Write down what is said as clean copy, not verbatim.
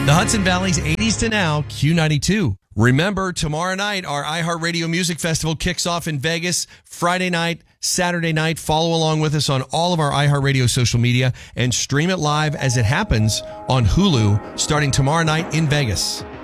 The Hudson Valley's 80s to now, Q92. Remember, tomorrow night, our iHeartRadio Music Festival kicks off in Vegas. Friday night, Saturday night. Follow along with us on all of our iHeartRadio social media and stream it live as it happens on Hulu starting tomorrow night in Vegas.